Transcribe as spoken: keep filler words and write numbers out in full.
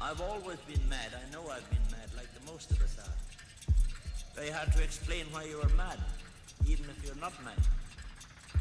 I've always been mad. I know I've been mad, like the most of us are. Very hard to explain why you are mad, even if you're not mad.